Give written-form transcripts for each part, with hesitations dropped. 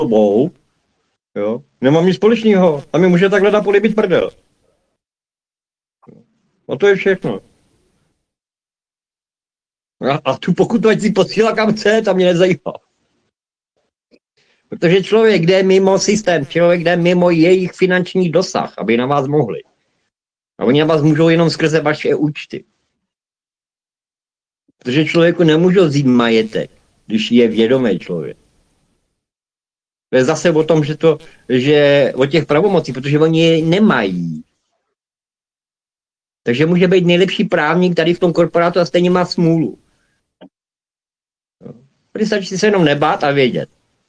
tobou, jo, nemám nic společného. A mi může takhle dát polibit prdel. A to je všechno. A tu pokutu ať si posílá kam chce, tam mě nezajímá. Protože člověk jde mimo systém, člověk jde mimo jejich finanční dosah, aby na vás mohli. A oni na vás můžou jenom skrze vaše účty. Protože člověku nemůžou vzít majetek, když je vědomý člověk. To je zase o tom, že o těch pravomocí, protože oni je nemají. Takže může být nejlepší právník tady v tom korporátu a stejně má smůlu. Stačí se jenom nebát a vědět.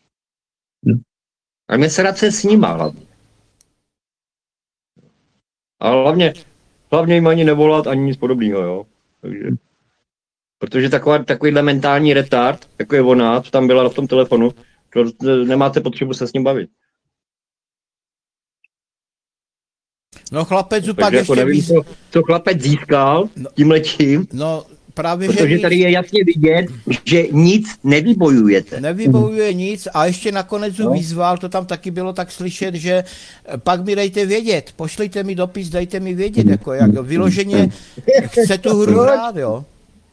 A mě se rád se s nima hlavně. A hlavně jim ani nevolat, ani nic podobného, jo. Takže, protože takovýhle mentální retard, jako je ona, co tam byla v tom telefonu, to nemáte potřebu se s ním bavit. No chlapec pak ještě jako nevím, co chlapec získal tímhletím. No právě, protože tady je jasně vidět, že nic nevybojujete. Nevybojuje nic a ještě nakonec vyzval, to tam taky bylo tak slyšet, že pak mi dejte vědět, pošlijte mi dopis, dejte mi vědět, jako jak vyloženě chce tu hru hrát, jo.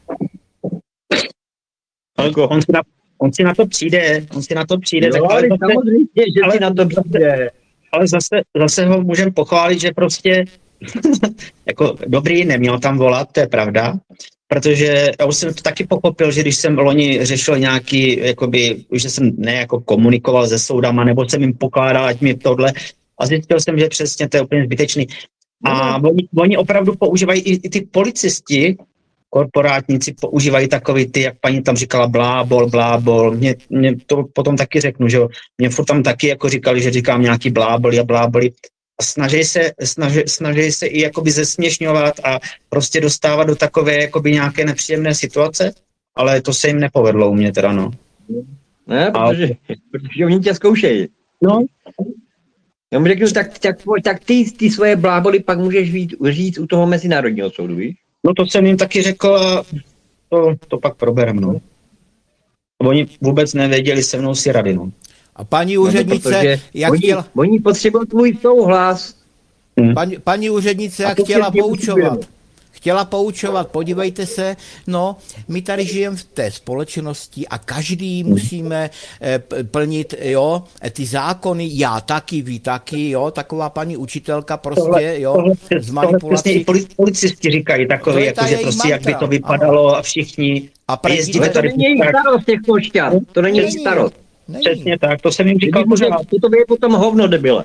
On si na to přijde, Jo, ale samozřejmě, že si na to přijde. Ale zase ho můžeme pochválit, že prostě jako dobrý, neměl tam volat, to je pravda, protože já už jsem to taky pochopil, že když jsem loni řešil nějaký, jakoby, že jsem jako komunikoval se soudama, nebo jsem jim pokládal, ať mi tohle, a zjistil jsem, že přesně to je úplně zbytečný. A oni opravdu používají i ty policisti, korporátníci používají takový ty, jak paní tam říkala, blábol. Mě to potom taky řeknu, že jo. Mě furt tam taky jako říkali, že říkám nějaký bláboli. A snaží se i jakoby zesměšňovat a prostě dostávat do takové jakoby nějaké nepříjemné situace, ale to se jim nepovedlo u mě teda, no. Ne, protože oni tě zkoušejí. No. Já mu řeknu, tak ty svoje bláboli pak můžeš říct u toho mezinárodního soudu, víš? No to jsem jim taky řekl a to pak proberem, no. Oni vůbec nevěděli se mnou si rady, no. A paní úřednice, jak chtěla... Oni potřebují tvůj souhlas. Paní úřednice, jak chtěla poučovat, podívejte se, no, my tady žijeme v té společnosti a každý musíme plnit, jo, ty zákony, já taky, vy taky, jo, taková paní učitelka prostě, jo, z manipulací. Tohle policisti říkají takové, jakože prostě, jak by to vypadalo a všichni jezdíme tady. To není jejich starost těch pošťat, to není jejich starost. Přesně tak, to jsem jim říkal pořád. To je potom hovno, debile.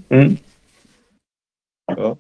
Jo.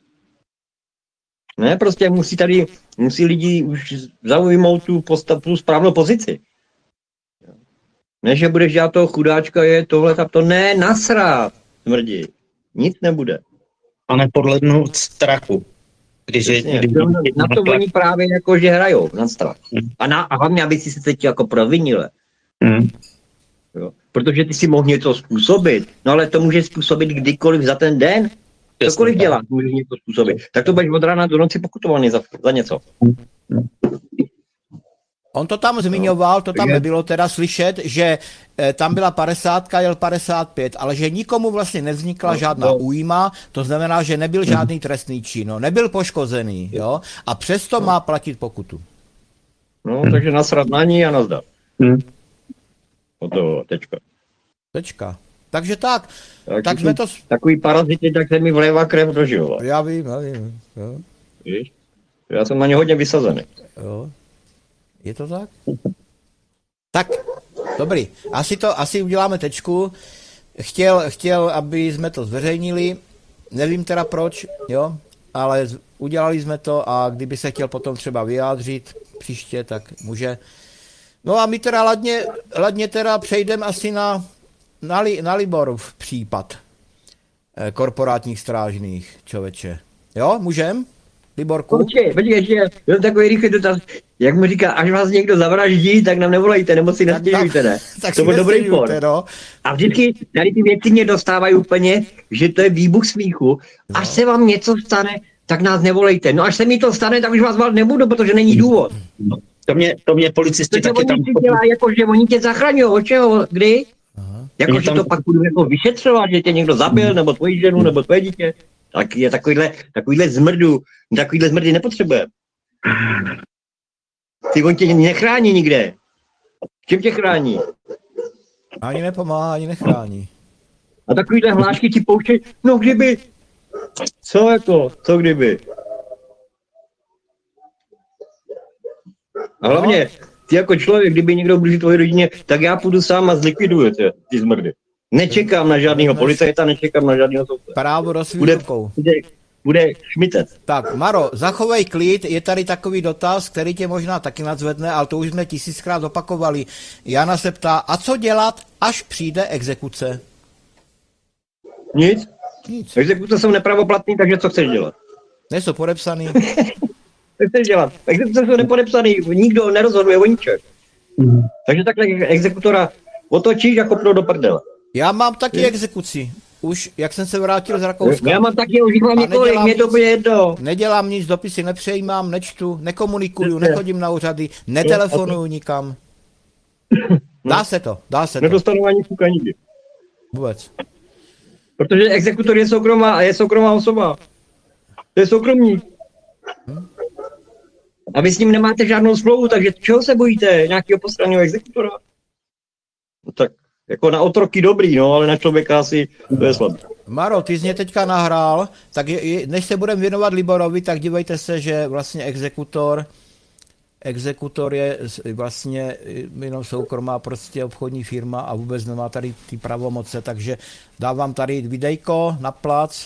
Ne, prostě musí lidi už zaujmout tu správnou pozici. Ne, že budeš dělat toho chudáčka, je tohle, tak to ne, nasrát, smrdí. Nic nebude. A nepodlednout strachu. Na to oni právě jakože hrajou, na strach. A hlavně, aby si se teď jako provinile. Jo. Protože ty si mohl něco způsobit, no ale to může způsobit kdykoliv za ten den. Cokoliv dělá, může něco způsobit. Tak to budeš od rána do noci pokutovaný za něco. On to tam zmiňoval, to tam nebylo teda slyšet, že tam byla 50, jel 55, ale že nikomu vlastně nevznikla žádná újma, to znamená, že nebyl žádný trestný čin, no, nebyl poškozený, jo, a přesto má platit pokutu. No, takže nasrat na ní a nazdar. Hotovo, tečka. Takže tak jsme to... Takový parazity, tak se mi vlévá krev do života. Já vím. Jo. Víš? Já jsem na ně hodně vysazený. Jo. Je to tak? Tak, dobrý. Asi uděláme tečku. Chtěl, aby jsme to zveřejnili. Nevím teda proč, jo, ale udělali jsme to a kdyby se chtěl potom třeba vyjádřit příště, tak může. No a my teda ladně teda přejdeme asi na Liborův případ korporátních strážných, člověče. Jo, můžem? Liborku? Počkej, ještě takový rychlý dotaz. Jak mu říká, až vás někdo zavraždí, tak nám nevolejte, nebo si nestěžujte, ne? Tak to byl dobrý for. No. A vždycky tady ty věci mě dostávají úplně, že to je výbuch smíchu. Až se vám něco stane, tak nás nevolejte. No až se mi to stane, tak už vás volat nebudu, protože není důvod. To mě policisti taky tam... Dělá, jako, že oni tě zachraňují, od čeho, kdy? Aha. Jako, že to pak budu jako vyšetřovat, že tě někdo zabil, nebo tvoji ženu, nebo tvoje dítě. Tak je takovýhle zmrdy nepotřebuje. Ty on tě nechrání nikde. Čím tě chrání? Ani nepomáhá, ani nechrání. A takovýhle hlášky ti pouštějí, no kdyby. Co kdyby? A hlavně, ty jako člověk, kdyby někdo blíží tvoje rodině, tak já půjdu sám a zlikviduju ty zmrdy. Nečekám na žádného policajta, nečekám na žádného soudce. Právo do svých rukou. Bude šmitec. Tak, Maro, zachovej klid, je tady takový dotaz, který tě možná taky nadzvedne, ale to už jsme 1000krát opakovali. Jana se ptá, a co dělat, až přijde exekuce? Nic. Exekuce jsou nepravoplatný, takže co chceš dělat? Nejsou podepsaný. Co chceš dělat? Exekuce jsou nepodepsaný, nikdo nerozhoduje o ničem. Takže takhle exekutora otočíš a kopnou do prdele. Já mám taky exekuci. Už, jak jsem se vrátil z Rakouska. Já mám taky, už mám několik, mě to bude jedno. Nedělám nic, dopisy nepřejímám, nečtu, nekomunikuju, nechodím na úřady, netelefonuju nikam. Dá se to. Nedostanu ani fuka nikdy. Vůbec. Protože exekutor je soukromá osoba. To je soukromník. A vy s ním nemáte žádnou smlouvu, takže čeho se bojíte? Nějakého postranního exekutora? No tak, jako na otroky dobrý, no, ale na člověka asi to je slabý. Maro, ty jsi mě teďka nahrál, tak než se budeme věnovat Liborovi, tak dívejte se, že vlastně exekutor je vlastně jenom soukromá prostě obchodní firma a vůbec nemá tady ty pravomoce, takže dávám tady videjko na plac.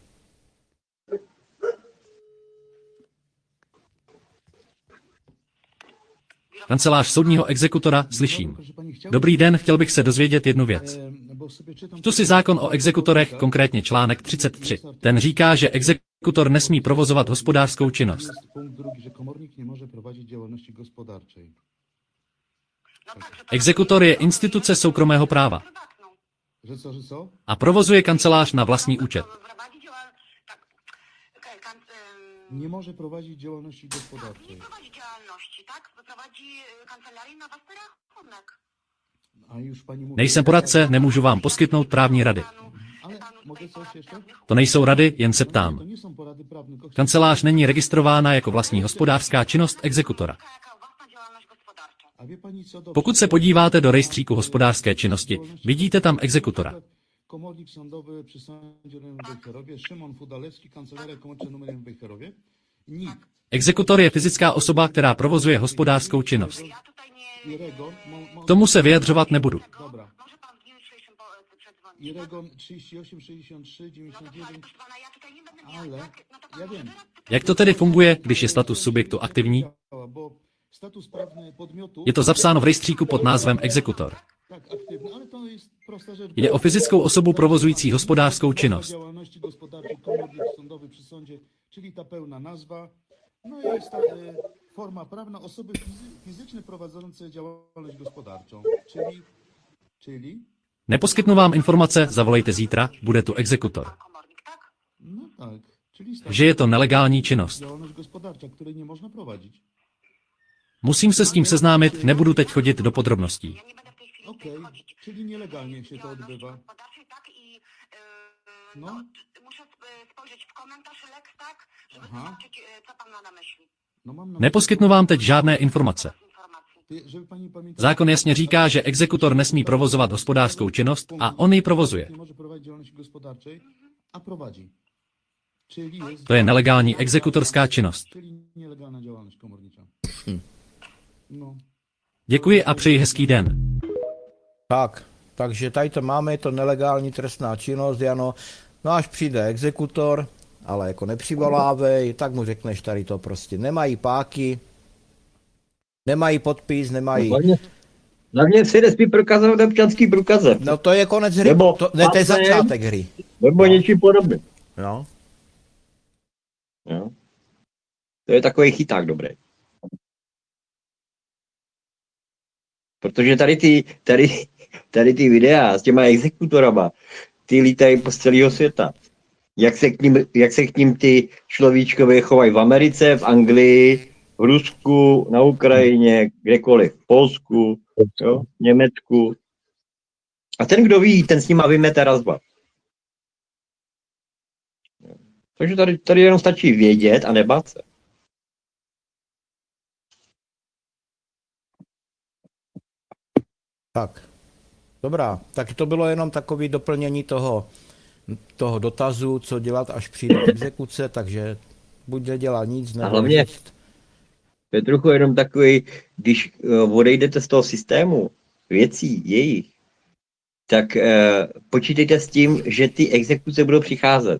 Kancelář soudního exekutora, slyším. Dobrý den, chtěl bych se dozvědět jednu věc. Čtu si zákon o exekutorech, konkrétně článek 33. Ten říká, že exekutor nesmí provozovat hospodářskou činnost. Exekutor je instituce soukromého práva a provozuje kancelář na vlastní účet. Nie może prowadzić działalności gospodarczej. Nie prowadzi działalności, tak? Prowadzi kancelarię na własny rachunek. A już pani mówi... Nejsem poradce, nemůžu vám poskytnout právní rady. Ale mogę coś jeszcze? To nejsou rady, jen se ptám. To nie są porady prawne. tylko chciałem- Kancelář není registrována jako vlastní hospodářská činnost exekutora. Jaka własna działalność gospodarcza? A wie pani co? Dobrze. Pokud se podíváte do rejstříku hospodářské činnosti, vidíte tam exekutora. Komornik sądowy przy sądzie rejonowym w Wejherowie, Szymon Fudalewski, kancelaria komornicza numerem w Wejherowie. NIK. Exekutor je fyzická osoba, která provozuje hospodářskou činnost. Ja tutaj nie... Iregon. K tomu se vyjadřovat nebudu. Dobra. Może pan w dniu jutrzejszym przedzwonić. Iregon 38 63 99. Proszę pana, ja tutaj nie będę miała... Ale tak? No to pan ja może wiem. teraz- Jak to tedy funguje, když je status subjektu aktivní? Bo status prawny podmiotu. Je to zapsáno v rejstříku pod názvem exekutor. Tak, aktywny, ale to jest prosta rzecz. Jde o fyzickou osobu prowozující hospodářskou činnost. Działalności gospodarczej, komornik sądowy przy sądzie, czyli ta pełna nazwa. No i jest ta forma prawna osoby fizyczne prowadzące działalność gospodarczą, czyli Neposkytnu vám informace, zavolejte zítra, bude tu exekutor. Komornik, tak? no tak, czyli status Že je to nelegální činnost. działalność gospodarcza, której nie można prowadzić. Musím se s tím seznámit, nebudu teď chodit do podrobností. Ja nie będę w tej chwili Okej, wchodzić. czyli nielegalnie się to odbywa. Gospodarczej, tak? I No. no, muszę spojrzeć w komentarz Lex, tak? Żeby Aha. zobaczyć, co pan ma na myśli. No mam na Neposkytnu vám teď žádné informace. Informacji. żeby pani pamiętała. Zákon jasně říká, že exekutor nesmí provozovat hospodářskou činnost a on ji provozuje. Nie może prowadzić działalności gospodarczej, a prowadzi. Czyli jest To je nelegální exekutorská činnost. czyli nielegalna działalność komornicza. No. Děkuji a přeji hezký den. Tak, takže tady to máme, je to nelegální trestná činnost, Jano. No až přijde exekutor, ale jako nepřivolávej, tak mu řekneš tady to prostě. Nemají páky, nemají podpis, nemají... Hlavně si nesmí prokazovat občanský průkaze. No to je konec hry, Nebo to je patem, začátek hry. Nebo něčím podobným. No. Jo. To je takový chyták dobrý. Protože tady ty videa s těma exekutorama, ty lítají po z celého světa. Jak se k ním ty človíčkové chovají v Americe, v Anglii, v Rusku, na Ukrajině, kdekoliv, v Polsku, jo, v Německu. A ten, kdo ví, ten s nima vymete raz, dva. Takže tady jenom stačí vědět a nebát se. Tak, dobrá. Tak to bylo jenom takové doplnění toho dotazu, co dělat, až přijde exekuce, takže buď nedělá nic, A nebo hlavně říct. to je trochu jenom takový, když odejdete z toho systému věcí jejich, tak počítejte s tím, že ty exekuce budou přicházet.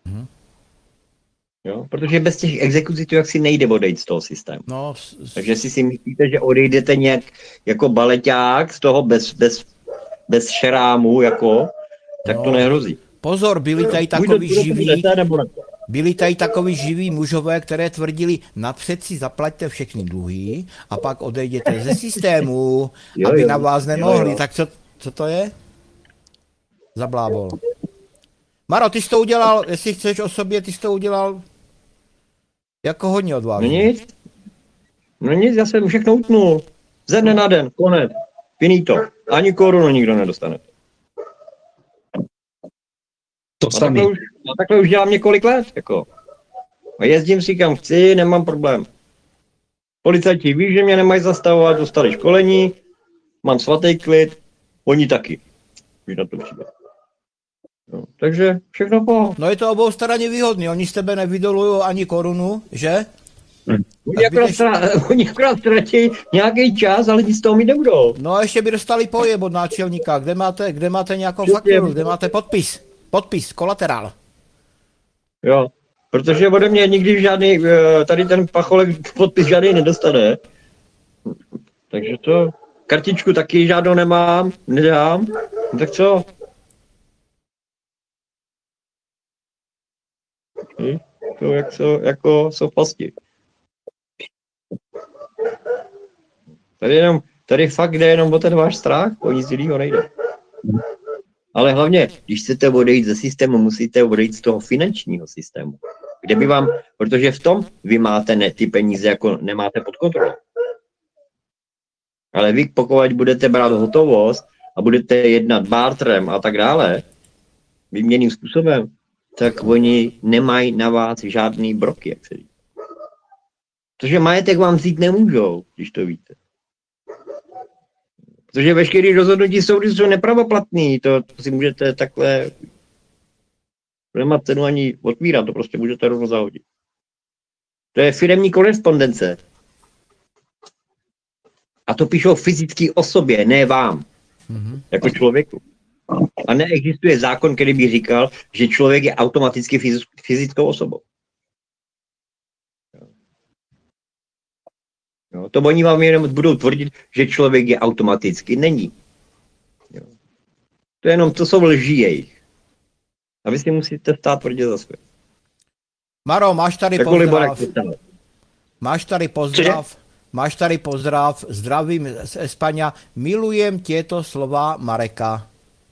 Jo? Protože bez těch exekucí to jaksi nejde odejít z toho systému. No, Takže si myslíte, že odejdete nějak jako baleťák z toho bez šrámu, jako, tak to nehrozí. Pozor, byli tady takový živí mužové, které tvrdili, napřed si zaplaťte všechny dluhy a pak odejděte ze systému, aby na vás nemohli. Tak co to je? Za blábol. Maro, ty jsi to udělal, jestli chceš o sobě, ty jsi to udělal jako hodně odvážně. No nic, já jsem všechno utnul. Ze dne na den, konec. Finito. Ani korunu nikdo nedostane. To samý. A takhle už dělám několik let. Jako. A jezdím si kam chci, nemám problém. Policajti ví, že mě nemají zastavovat, dostali školení, mám svatý klid, oni taky. Když na to přijde. No, takže všechno po. No je to obou straně výhodný, oni z tebe nevydolují ani korunu, že? Oni akorát ztratí nějaký čas, ale nic z toho mi nebudou. No a ještě by dostali pojeb od náčelníka, kde máte nějakou fakturu, kde máte podpis, kolaterál. Jo, protože ode mě nikdy žádný, tady ten pacholek podpis žádný nedostane. Takže to, kartičku taky žádnou nemám, nedám, no tak co? To jako jsou pasti. Tady fakt jde jenom o ten váš strach, o nic jiného nejde. Ale hlavně, když chcete odejít ze systému, musíte odejít z toho finančního systému. Kde by vám, protože v tom vy máte ty peníze jako nemáte pod kontrolou. Ale vy, pokud budete brát hotovost a budete jednat barterem a tak dále, výměnným způsobem, tak oni nemají na vás žádný broky, jak se říká. Protože majetek vám vzít nemůžou, když to víte. Protože veškeré rozhodnutí soudu jsou nepravoplatný, to si můžete takhle, nemá cenu ani otvírat, to prostě můžete rovno zahodit. To je firemní korespondence. A to píšou fyzické osobě, ne vám, jako člověku. A neexistuje zákon, který by říkal, že člověk je automaticky fyzickou osobou. Jo, to oni vám jenom budou tvrdit, že člověk je automaticky. Není. Jo. To jsou lži jejich. A vy si musíte stát tvrdě za své. Maro, máš tady pozdrav, zdravím z Espaňa, milujem těto slova Mareka.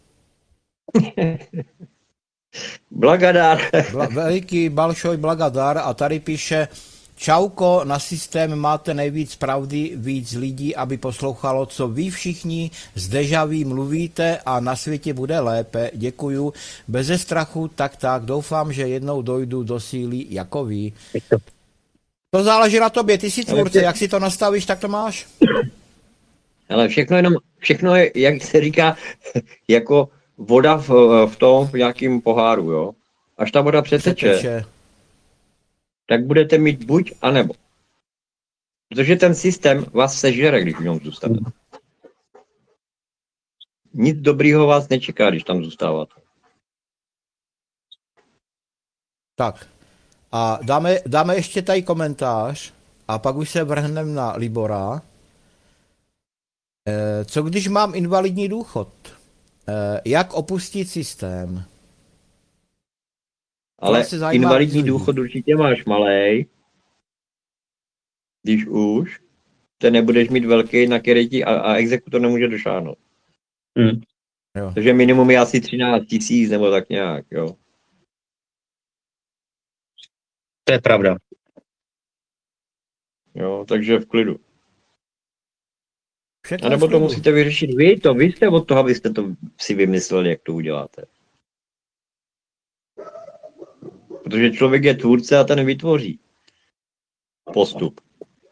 Blagadár. Veliký balšoj blagadár a tady píše, čauko, na systém máte nejvíc pravdy, víc lidí, aby poslouchalo, co vy všichni z dežaví mluvíte a na světě bude lépe. Děkuju. Beze strachu, tak, doufám, že jednou dojdu do síly jako vy. To záleží na tobě, ty jsi tvůrce, jak si to nastavíš, tak to máš. Ale všechno je, jak se říká, jako voda v nějakém poháru, jo. Až ta voda přeteče, tak budete mít buď a nebo. Protože ten systém vás sežere, když v něm zůstanete. Nic dobrýho vás nečeká, když tam zůstáváte. Tak. A dáme ještě tady komentář a pak už se vrhneme na Libora. Co když mám invalidní důchod? Jak opustit systém? Ale invalidní důchod určitě máš malej. Když už, te nebudeš mít velký, na který ti a exekutor nemůže došáhnout. Takže minimum je asi 13 000 nebo tak nějak, jo. To je pravda. Jo, takže v klidu. Všechno A nebo v to klidu. musíte vyřešit vy jste od toho, abyste to si vymysleli, jak to uděláte. Protože člověk je tvůrce a ten vytvoří postup.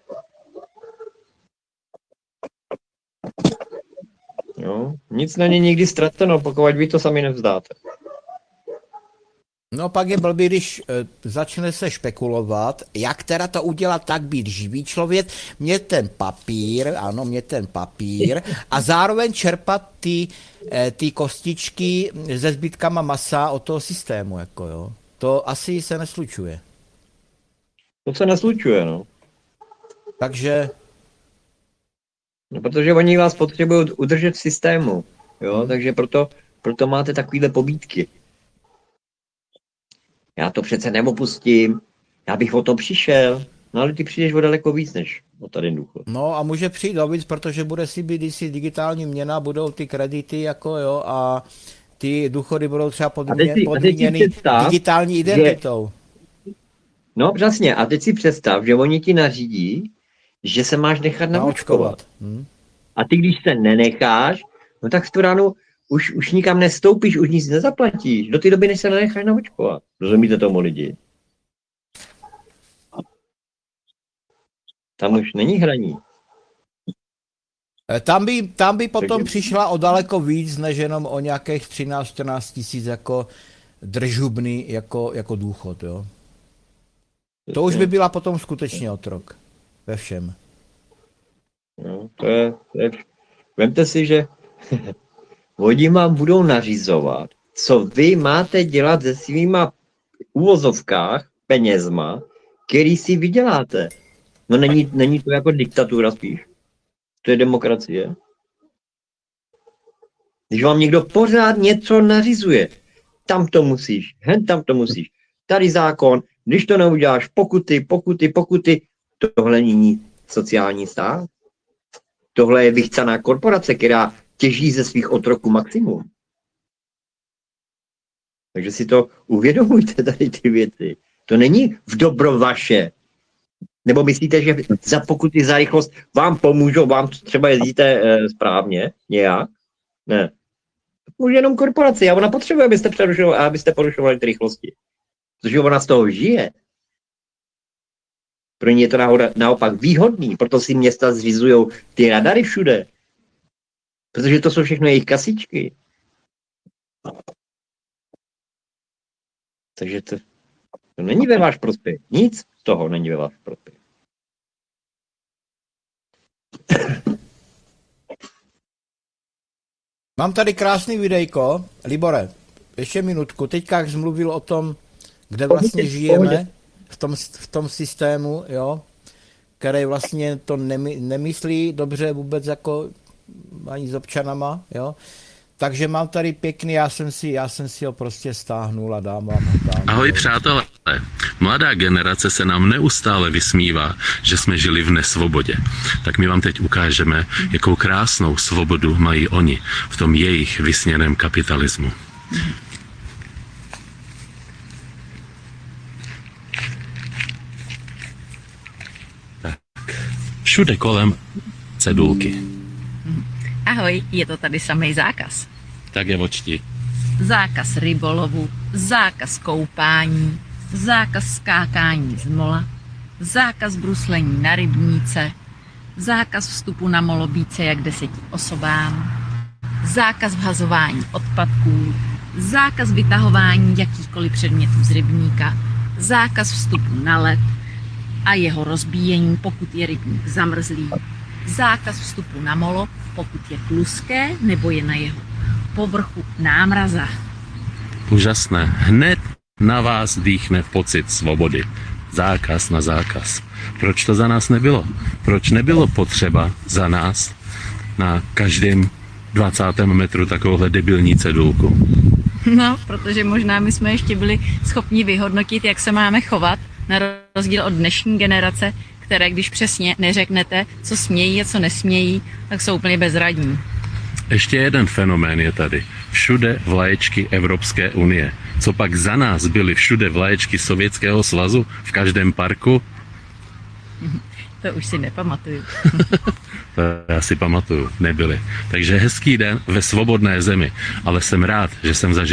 Jo? Nic není nikdy ztraceno, pokud vy to sami nevzdáte. No pak je blbý, když začne se špekulovat, jak teda to udělat tak, být živý člověk, mě ten papír a zároveň čerpat ty kostičky se zbytkama masa od toho systému, jako jo. To asi se neslučuje. To se neslučuje, no. Takže No, protože oni vás potřebují udržet v systému, jo, takže proto máte takovýhle pobídky. Já to přece neopustím, já bych o to přišel, no ale ty přijdeš o daleko víc, než o tady důchod. no a může přijít o víc, protože bude CBDC digitální měna, budou ty kredity, jako jo, a ty důchody budou třeba podmíněny digitální identitou. No přesně, a teď si představ, že oni ti nařídí, že se máš nechat naočkovat. A ty, když se nenecháš, no tak v tu ránu už nikam nestoupíš, už nic nezaplatíš. Do té doby, než se nenecháš naočkovat. Rozumíte tomu lidi? Tam už není hraní. Tam by potom přišla o daleko víc, než jenom o nějakých 13-14 tisíc jako držubný, jako důchod, jo. To už by byla potom skutečně otrok. Ve všem. No, to je... Vemte si, že oni vám budou nařizovat, co vy máte dělat se svýma uvozovkách, penězma, který si vyděláte. No není to jako diktatura spíš. To je demokracie. Když vám někdo pořád něco nařizuje, tam to musíš, tam to musíš. Tady zákon, když to neuděláš, pokuty, tohle není sociální stát. Tohle je vychcaná korporace, která těží ze svých otroků maximum. Takže si to uvědomujte, tady ty věci. To není v dobro vaše. Nebo myslíte, že za pokuty, za rychlost vám pomůžou, vám třeba jezdíte správně, nějak? Ne. Může jenom korporace, a ona potřebuje, abyste porušovali ty rychlosti. Protože ona z toho žije. Pro ně je to naopak výhodný, proto si města zřizují ty radary všude. Protože to jsou všechno jejich kasičky. Takže to není ve váš prospěch. Nic z toho není ve váš prospěch. Mám tady krásný videjko. Libore, ještě minutku. Teďka, jak jsi mluvil o tom, kde vlastně žijeme, v tom systému, jo, který vlastně to nemyslí dobře vůbec jako ani s občanama, jo. Takže mám tady pěkný, já jsem si ho prostě stáhnul a dám vám ho tam. Ahoj přátelé, mladá generace se nám neustále vysmívá, že jsme žili v nesvobodě. Tak my vám teď ukážeme, jakou krásnou svobodu mají oni v tom jejich vysněném kapitalismu. Tak, všude kolem cedulky. Ahoj, je to tady samej zákaz. Tak je očti. Zákaz rybolovu, zákaz koupání, zákaz skákání z mola, zákaz bruslení na rybníce, zákaz vstupu na molo více jak 10 osobám, zákaz vhazování odpadků, zákaz vytahování jakýchkoliv předmětů z rybníka, zákaz vstupu na led a jeho rozbíjení, pokud je rybník zamrzlý, zákaz vstupu na molo, pokud je kluské nebo je na jeho povrchu námraza. Úžasné. Hned na vás dýchne pocit svobody. Zákaz na zákaz. Proč to za nás nebylo? Proč nebylo potřeba za nás na každém 20. metru takovouhle debilní cedulku? No, protože možná my jsme ještě byli schopni vyhodnotit, jak se máme chovat, na rozdíl od dnešní generace, které když přesně neřeknete, co smějí a co nesmějí, tak jsou úplně bezradní. Ještě jeden fenomén je tady. Všude vlaječky Evropské unie. Co pak za nás byly všude vlaječky Sovětského svazu? V každém parku? To už si nepamatuju. To já si pamatuju, nebyly. Takže hezký den ve svobodné zemi, ale jsem rád, že jsem zažil